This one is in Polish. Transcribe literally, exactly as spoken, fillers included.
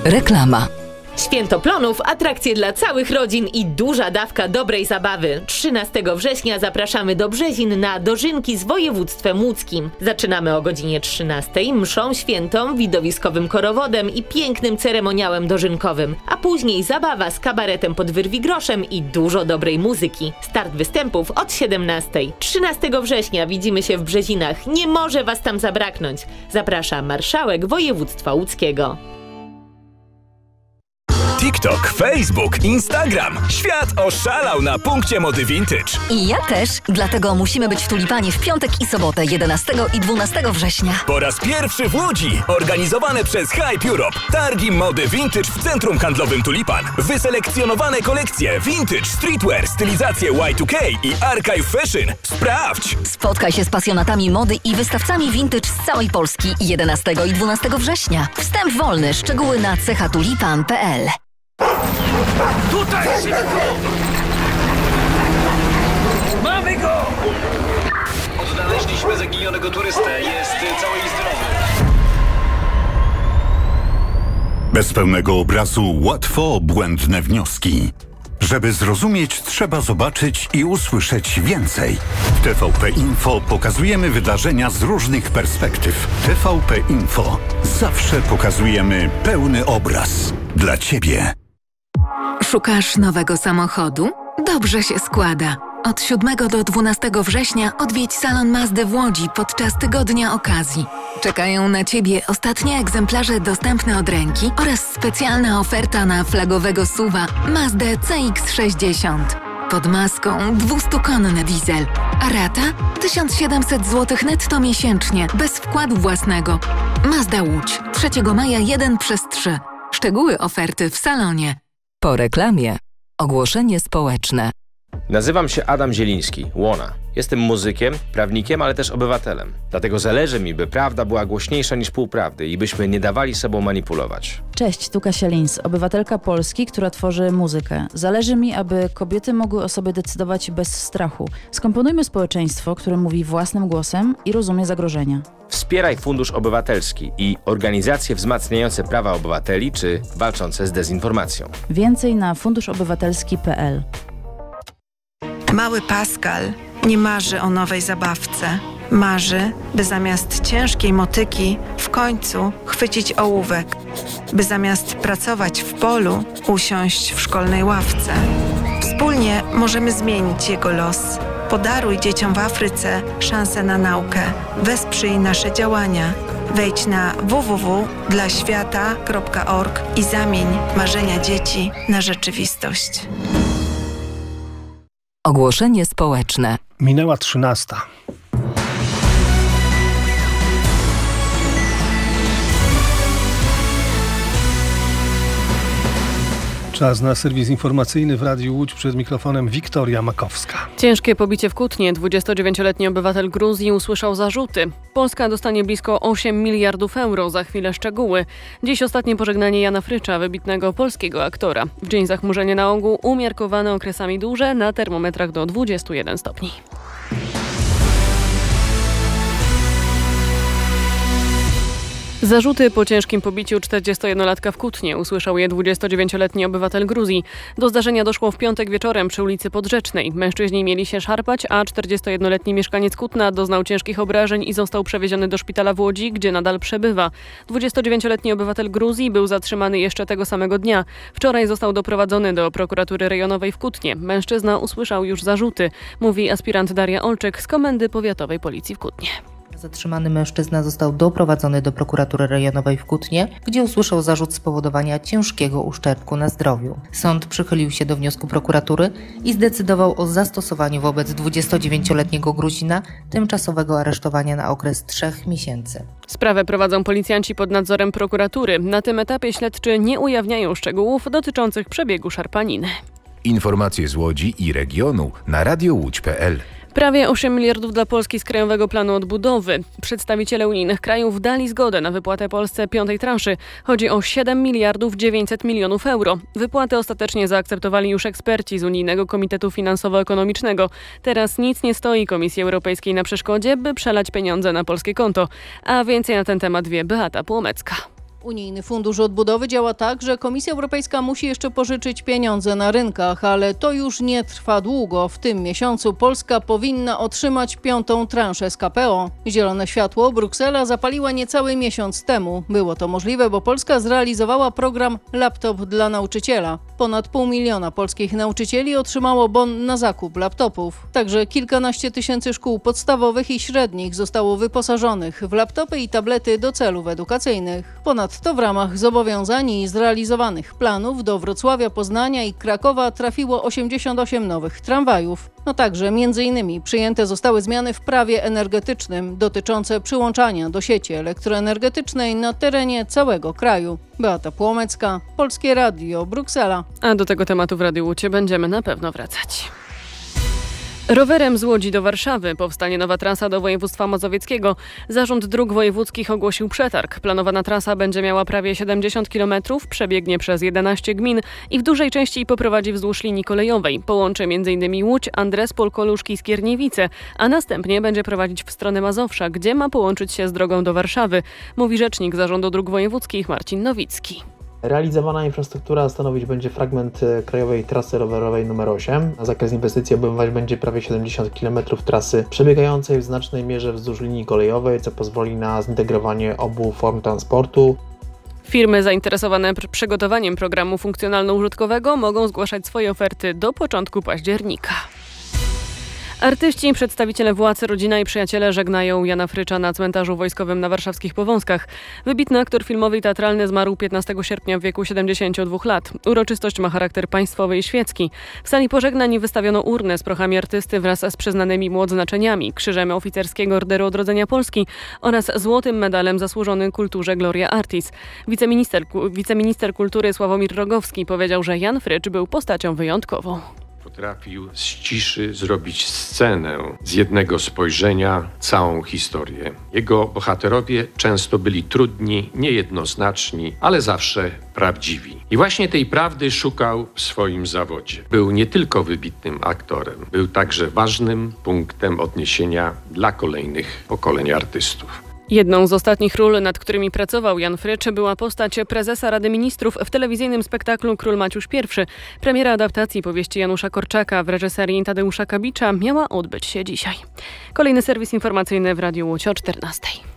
Reklama. Święto Plonów, atrakcje dla całych rodzin i duża dawka dobrej zabawy. trzynastego września zapraszamy do Brzezin na dożynki z województwem łódzkim. Zaczynamy o godzinie trzynastej mszą świętą, widowiskowym korowodem i pięknym ceremoniałem dożynkowym, a później zabawa z kabaretem pod wyrwigroszem i dużo dobrej muzyki. Start występów od siedemnastej. trzynastego września widzimy się w Brzezinach. Nie może was tam zabraknąć. Zaprasza marszałek województwa łódzkiego. TikTok, Facebook, Instagram. Świat oszalał na punkcie mody vintage. I ja też, dlatego musimy być w Tulipanie w piątek i sobotę jedenastego i dwunastego września. Po raz pierwszy w Łodzi, organizowane przez Hype Europe. Targi mody vintage w centrum handlowym Tulipan. Wyselekcjonowane kolekcje vintage, streetwear, stylizacje Y dwa K i archive fashion. Sprawdź! Spotkaj się z pasjonatami mody i wystawcami vintage z całej Polski jedenastego i dwunastego września. Wstęp wolny, szczegóły na cechatulipan kropka p l. Tutaj szybko! Mamy go! Odnaleźliśmy zaginionego turystę. Jest cały i zdrowy. Bez pełnego obrazu łatwo błędne wnioski. Żeby zrozumieć, trzeba zobaczyć i usłyszeć więcej. W T V P Info pokazujemy wydarzenia z różnych perspektyw. T V P Info. Zawsze pokazujemy pełny obraz. Dla Ciebie. Szukasz nowego samochodu? Dobrze się składa. Od siódmego do dwunastego września odwiedź salon Mazdy w Łodzi podczas tygodnia okazji. Czekają na Ciebie ostatnie egzemplarze dostępne od ręki oraz specjalna oferta na flagowego S U V-a Mazdę C X sześćdziesiąt. Pod maską dwiestokonny diesel, a rata tysiąc siedemset złotych netto miesięcznie, bez wkładu własnego. Mazda Łódź, trzeciego maja jeden przez trzy. Szczegóły oferty w salonie. Po reklamie. Ogłoszenie społeczne. Nazywam się Adam Zieliński, Łona. Jestem muzykiem, prawnikiem, ale też obywatelem. Dlatego zależy mi, by prawda była głośniejsza niż półprawdy i byśmy nie dawali sobą manipulować. Cześć, tu Kasia Lins, obywatelka Polski, która tworzy muzykę. Zależy mi, aby kobiety mogły o sobie decydować bez strachu. Skomponujmy społeczeństwo, które mówi własnym głosem i rozumie zagrożenia. Wspieraj Fundusz Obywatelski i organizacje wzmacniające prawa obywateli czy walczące z dezinformacją. Więcej na fundusz obywatelski kropka p l. Mały Pascal nie marzy o nowej zabawce. Marzy, by zamiast ciężkiej motyki w końcu chwycić ołówek. By zamiast pracować w polu, usiąść w szkolnej ławce. Wspólnie możemy zmienić jego los. Podaruj dzieciom w Afryce szansę na naukę. Wesprzyj nasze działania. Wejdź na w w w kropka dla świata kropka org i zamień marzenia dzieci na rzeczywistość. Ogłoszenie społeczne. Minęła trzynasta. Czas na serwis informacyjny w Radiu Łódź, przed mikrofonem Wiktoria Makowska. Ciężkie pobicie w Kutnie. dwudziestodziewięcioletni obywatel Gruzji usłyszał zarzuty. Polska dostanie blisko osiem miliardów euro. Za chwilę szczegóły. Dziś ostatnie pożegnanie Jana Frycza, wybitnego polskiego aktora. W dzień zachmurzenie na ogół, umiarkowane okresami duże, na termometrach do dwudziestu jeden stopni. Zarzuty po ciężkim pobiciu czterdziestojednolatka w Kutnie usłyszał je dwudziestodziewięcioletni obywatel Gruzji. Do zdarzenia doszło w piątek wieczorem przy ulicy Podrzecznej. Mężczyźni mieli się szarpać, a czterdziestojednoletni mieszkaniec Kutna doznał ciężkich obrażeń i został przewieziony do szpitala w Łodzi, gdzie nadal przebywa. dwudziestodziewięcioletni obywatel Gruzji był zatrzymany jeszcze tego samego dnia. Wczoraj został doprowadzony do prokuratury rejonowej w Kutnie. Mężczyzna usłyszał już zarzuty, mówi aspirant Daria Olczek z Komendy Powiatowej Policji w Kutnie. Zatrzymany mężczyzna został doprowadzony do prokuratury rejonowej w Kutnie, gdzie usłyszał zarzut spowodowania ciężkiego uszczerbku na zdrowiu. Sąd przychylił się do wniosku prokuratury i zdecydował o zastosowaniu wobec dwudziestodziewięcioletniego Gruzina tymczasowego aresztowania na okres trzech miesięcy. Sprawę prowadzą policjanci pod nadzorem prokuratury. Na tym etapie śledczy nie ujawniają szczegółów dotyczących przebiegu szarpaniny. Informacje z Łodzi i regionu na radio łódź kropka p l. Prawie osiem miliardów dla Polski z Krajowego Planu Odbudowy. Przedstawiciele unijnych krajów dali zgodę na wypłatę Polsce piątej transzy. Chodzi o siedem miliardów dziewięćset milionów euro. Wypłatę ostatecznie zaakceptowali już eksperci z Unijnego Komitetu Finansowo-Ekonomicznego. Teraz nic nie stoi Komisji Europejskiej na przeszkodzie, by przelać pieniądze na polskie konto. A więcej na ten temat wie Beata Płomecka. Unijny Fundusz Odbudowy działa tak, że Komisja Europejska musi jeszcze pożyczyć pieniądze na rynkach, ale to już nie trwa długo. W tym miesiącu Polska powinna otrzymać piątą transzę z K P O. Zielone światło Bruksela zapaliła niecały miesiąc temu. Było to możliwe, bo Polska zrealizowała program Laptop dla nauczyciela. Ponad pół miliona polskich nauczycieli otrzymało bon na zakup laptopów. Także kilkanaście tysięcy szkół podstawowych i średnich zostało wyposażonych w laptopy i tablety do celów edukacyjnych. Ponadto w ramach zobowiązań i zrealizowanych planów do Wrocławia, Poznania i Krakowa trafiło osiemdziesiąt osiem nowych tramwajów. No także między innymi przyjęte zostały zmiany w prawie energetycznym dotyczące przyłączania do sieci elektroenergetycznej na terenie całego kraju. Beata Płomecka, Polskie Radio, Bruksela. A do tego tematu w Radiu Łódź będziemy na pewno wracać. Rowerem z Łodzi do Warszawy powstanie nowa trasa do województwa mazowieckiego. Zarząd Dróg Wojewódzkich ogłosił przetarg. Planowana trasa będzie miała prawie siedemdziesiąt kilometrów, przebiegnie przez jedenaście gmin i w dużej części poprowadzi wzdłuż linii kolejowej. Połączy m.in. Łódź, Andrespol, Koluszki i Skierniewice, a następnie będzie prowadzić w stronę Mazowsza, gdzie ma połączyć się z drogą do Warszawy, mówi rzecznik Zarządu Dróg Wojewódzkich Marcin Nowicki. Realizowana infrastruktura stanowić będzie fragment krajowej trasy rowerowej numer osiem. Na zakres inwestycji obejmować będzie prawie siedemdziesiąt kilometrów trasy przebiegającej w znacznej mierze wzdłuż linii kolejowej, co pozwoli na zintegrowanie obu form transportu. Firmy zainteresowane przygotowaniem programu funkcjonalno-użytkowego mogą zgłaszać swoje oferty do początku października. Artyści, przedstawiciele władz, rodzina i przyjaciele żegnają Jana Frycza na cmentarzu wojskowym na warszawskich Powązkach. Wybitny aktor filmowy i teatralny zmarł piętnastego sierpnia w wieku siedemdziesięciu dwóch lat. Uroczystość ma charakter państwowy i świecki. W sali pożegnań wystawiono urnę z prochami artysty wraz z przyznanymi mu odznaczeniami, krzyżem oficerskiego Orderu Odrodzenia Polski oraz złotym medalem zasłużony kulturze Gloria Artis. Wiceminister, wiceminister kultury Sławomir Rogowski powiedział, że Jan Frycz był postacią wyjątkową. Potrafił z ciszy zrobić scenę, z jednego spojrzenia całą historię. Jego bohaterowie często byli trudni, niejednoznaczni, ale zawsze prawdziwi. I właśnie tej prawdy szukał w swoim zawodzie. Był nie tylko wybitnym aktorem, był także ważnym punktem odniesienia dla kolejnych pokoleń artystów. Jedną z ostatnich ról, nad którymi pracował Jan Frycz, była postać prezesa Rady Ministrów w telewizyjnym spektaklu Król Maciusz I. Premiera adaptacji powieści Janusza Korczaka w reżyserii Tadeusza Kabicza miała odbyć się dzisiaj. Kolejny serwis informacyjny w Radiu Łódź o czternastej.